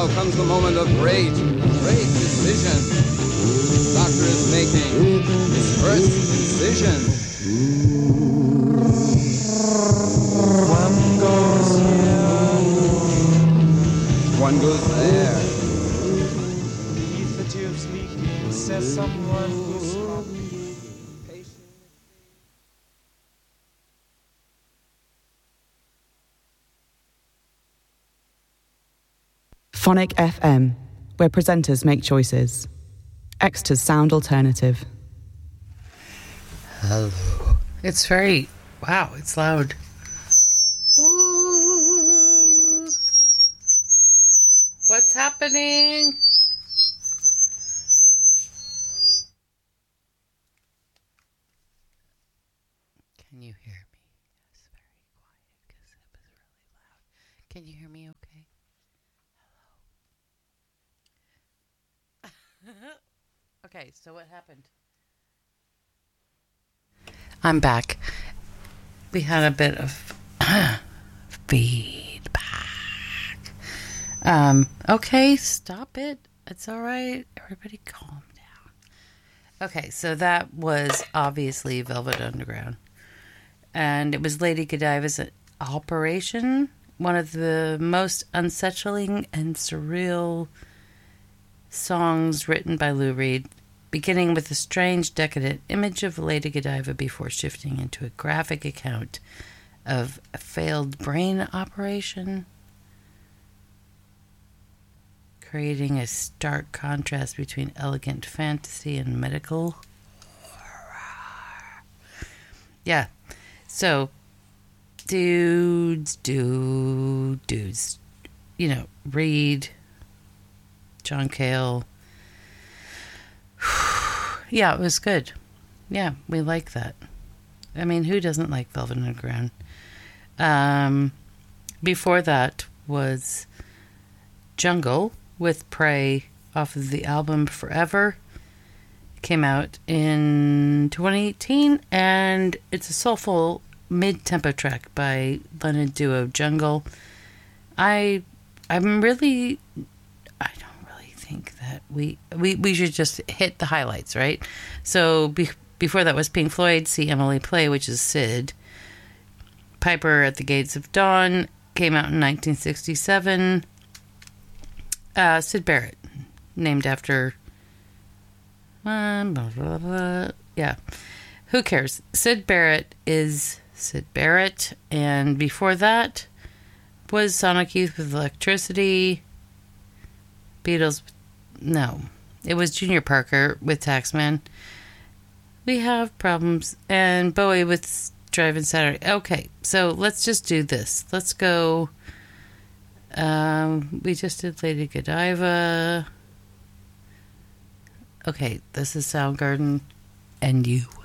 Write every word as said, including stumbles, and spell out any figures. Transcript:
now comes the moment of great, great decision. The doctor is making his first incision. One goes here. One goes there. Beneath the tubes leaking, says someone who's sloppy. Patient. Phonic F M, where presenters make choices. Exeter's sound alternative. Hello. It's very... Wow, it's loud. Ooh. What's happening? Can you hear me? It's very quiet because it was really loud. Can you hear me okay? Hello. Okay, so what happened? I'm back. We had a bit of feedback. Um, okay, stop it. It's all right. Everybody calm down. Okay, so that was obviously Velvet Underground. And it was Lady Godiva's Operation, one of the most unsettling and surreal songs written by Lou Reed, beginning with a strange, decadent image of Lady Godiva before shifting into a graphic account of a failed brain operation, creating a stark contrast between elegant fantasy and medical horror. Yeah, so dudes, dude, dudes, you know, Reed, John Cale. Yeah, it was good. Yeah, we like that. I mean, who doesn't like Velvet Underground? Um, before that was Jungle with Prey off of the album Forever. It came out in twenty eighteen, and it's a soulful mid-tempo track by London duo Jungle. I, I'm really... I don't really think that we we, we should just hit the highlights, right? So be, before that was Pink Floyd, See Emily Play, which is Sid. Piper at the Gates of Dawn came out in nineteen sixty-seven. Uh, Sid Barrett, named after... Uh, blah, blah, blah. Yeah. Who cares? Sid Barrett is Sid Barrett. And before that was Sonic Youth with Electricity. Beatles, no. It was Junior Parker with Taxman. We have problems. And Bowie with Driving Saturday. Okay, so let's just do this. Let's go. Um, we just did Lady Godiva. Okay, this is Soundgarden and you.